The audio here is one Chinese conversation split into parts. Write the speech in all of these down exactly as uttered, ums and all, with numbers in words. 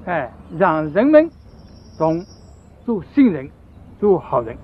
哎，让人们懂做信人，做好人。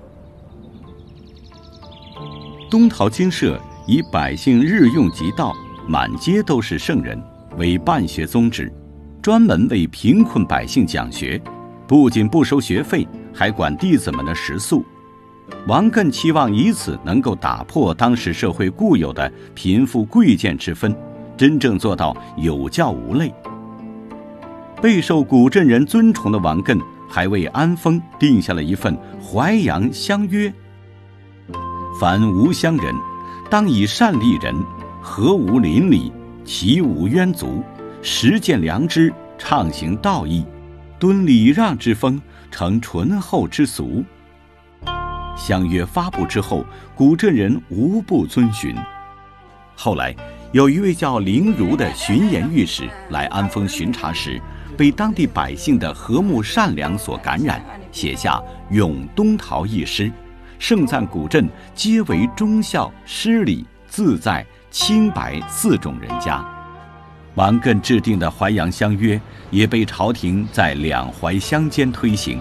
东桃精舍以百姓日用即道，满街都是圣人为办学宗旨，专门为贫困百姓讲学，不仅不收学费，还管弟子们的食宿。王艮期望以此能够打破当时社会固有的贫富贵贱之分，真正做到有教无类。备受古镇人尊崇的王艮还为安丰定下了一份淮阳乡约：凡无乡人，当以善利人，和无邻里，其无冤族，实践良知，畅行道义，敦礼让之风，成淳厚之俗。乡约发布之后，古镇人无不遵循。后来有一位叫林儒的巡盐御史来安丰巡查时，被当地百姓的和睦善良所感染，写下《咏东桃》一诗，盛赞古镇皆为忠孝、诗礼、自在、清白四种人家。王艮制定的淮阳乡约也被朝廷在两淮乡间推行。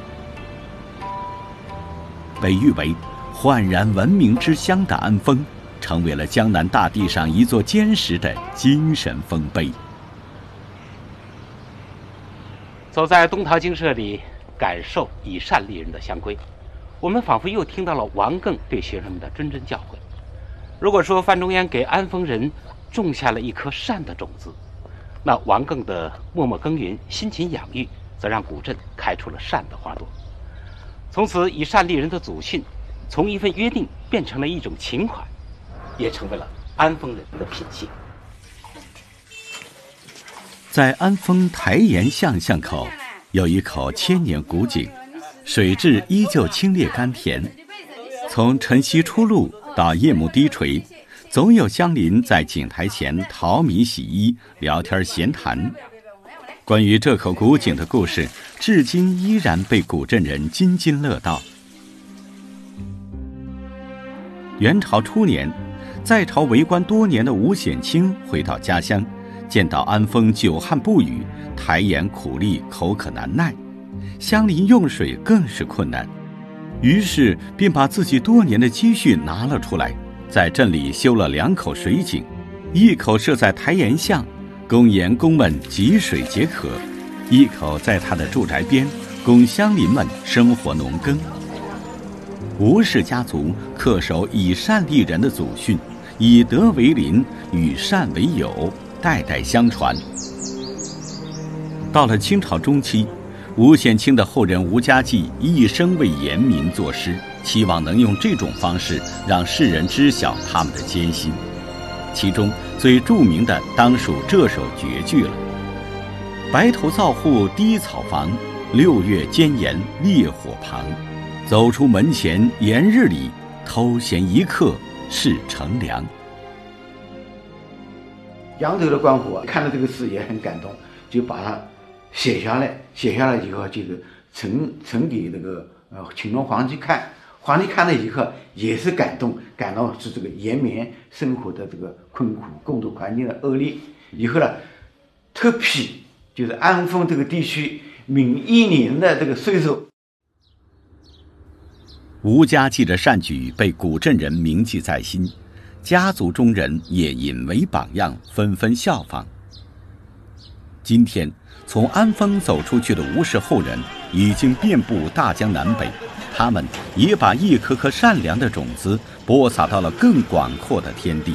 被誉为焕然文明之乡的安丰，成为了江南大地上一座坚实的精神丰碑。 走在东桃精舍里，感受以善立人的乡规，我们仿佛又听到了王艮对学生们的谆谆教诲。如果说范仲淹给安丰人种下了一颗善的种子，那王艮的默默耕耘、辛勤养育，则让古镇开出了善的花朵。从此，以善立人的祖训，从一份约定变成了一种情怀，也成为了安丰人的品性。 在安丰台沿巷巷口，有一口千年古井，水质依旧清冽甘甜。从晨曦出露到夜幕低垂，总有乡邻在井台前淘米洗衣、聊天闲谈。关于这口古井的故事，至今依然被古镇人津津乐道。元朝初年，在朝为官多年的吴显卿回到家乡，见到安丰久旱不雨，台沿苦力，口渴难耐，乡邻用水更是困难，于是便把自己多年的积蓄拿了出来，在镇里修了两口水井，一口设在台沿巷，供盐工们汲水解渴；一口在他的住宅边，供乡邻们生活农耕。吴氏家族恪守以善立人的祖训，以德为邻，与善为友，代代相传。到了清朝中期，吴显卿的后人吴家骥一生为盐民作诗，期望能用这种方式让世人知晓他们的艰辛。其中最著名的当属这首绝句了：白头灶户低草房，六月间盐烈火旁。走出门前炎日里，偷闲一刻是乘凉。 扬州的官府看到这个诗也很感动，就把它写下来，写下来以后就是呈呈给那个呃乾隆皇帝看，皇帝看了以后也是感动，感到是这个延绵生活的这个困苦，共同环境的恶劣。以后呢，特批就是安丰这个地区每一年的这个税收。 吴家骥的善举被古镇人铭记在心，家族中人也引为榜样，纷纷效仿。今天，从安丰走出去的吴氏后人已经遍布大江南北，他们也把一颗颗善良的种子播撒到了更广阔的天地。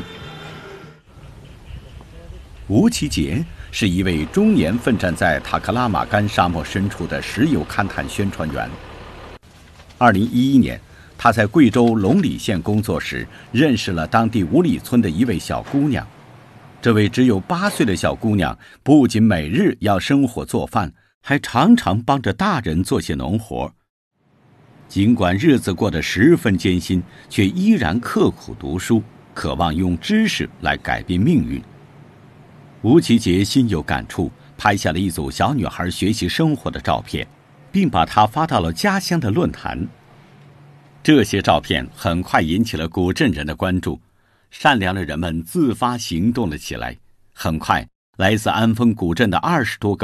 吴其杰是一位终年奋战在塔克拉玛干沙漠深处的石油勘探宣传员。二零一一年，他在贵州龙里县工作时，认识了当地五里村的一位小姑娘。这位只有八岁的小姑娘，不仅每日要生火做饭，还常常帮着大人做些农活。尽管日子过得十分艰辛，却依然刻苦读书，渴望用知识来改变命运。吴其杰心有感触，拍下了一组小女孩学习生活的照片，并把它发到了家乡的论坛。这些照片很快引起了古镇人的关注，善良的人们自发行动了起来。很快，来自安丰古镇的二十多个